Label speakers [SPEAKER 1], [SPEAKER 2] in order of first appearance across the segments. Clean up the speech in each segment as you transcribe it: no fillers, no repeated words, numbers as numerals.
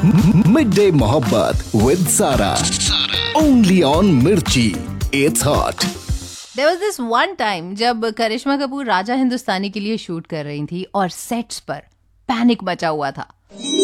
[SPEAKER 1] Mid day मोहब्बत with सारा only on मिर्ची। It's hot.
[SPEAKER 2] There was this one time जब करिश्मा कपूर राजा हिंदुस्तानी के लिए शूट कर रही थी और सेट्स पर पैनिक मचा हुआ था।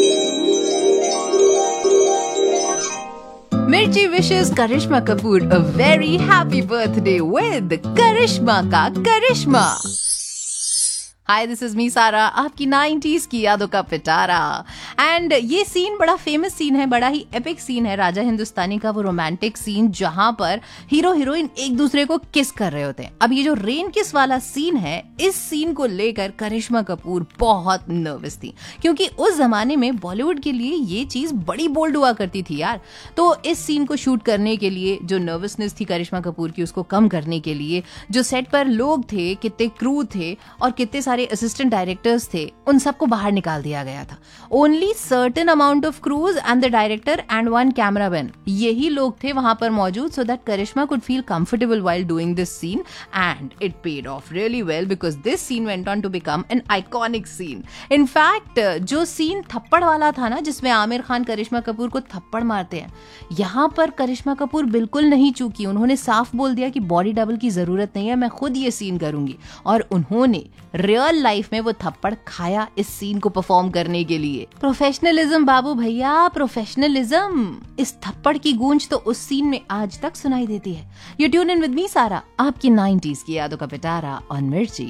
[SPEAKER 2] मिर्ची wishes Karishma Kapoor a very happy birthday with करिश्मा का करिश्मा। हाय, दिस इज मी सारा, आपकी 90s की यादों का पिटारा। एंड ये सीन बड़ा फेमस सीन है, बड़ा ही एपिक सीन है राजा हिंदुस्तानी का, वो रोमांटिक सीन जहां पर हीरो हीरोइन एक दूसरे को किस कर रहे होते हैं। अब ये जो रेन किस वाला सीन है, इस सीन को लेकर करिश्मा कपूर बहुत नर्वस थी, क्योंकि उस जमाने में बॉलीवुड के लिए ये चीज बड़ी बोल्ड हुआ करती थी यार। तो इस सीन को शूट करने के लिए जो नर्वसनेस थी करिश्मा कपूर की, उसको कम करने के लिए जो सेट पर लोग थे, कितने क्रू थे और कितने सारे असिस्टेंट डायरेक्टर्स थे, उन सबको बाहर निकाल दिया गया था। Only certain amount of cruise and the director and one cameraman, यही लोग थे वहां पर मौजूद, so that Karishma could feel comfortable while doing this scene and it paid of really well because this scene went on to become an iconic scene. In fact जो scene थप्पड़ वाला था ना, जिसमें आमिर खान करिश्मा कपूर को थप्पड़ मारते हैं, यहाँ पर करिश्मा कपूर बिल्कुल नहीं चूकी। उन्होंने साफ बोल दिया कि बॉडी डबल की जरूरत नहीं है, मैं खुद ये सीन करूंगी। और उन्होंने रियल लाइफ में वो थप्पड़ खाया इस सीन को परफॉर्म करने के लिए। प्रोफेशनलिज्म बाबू भैया, प्रोफेशनलिज्म। इस थप्पड़ की गूंज तो उस सीन में आज तक सुनाई देती है। You tune in with me सारा, आपकी 90s की यादों का पिटारा ऑन मिर्ची।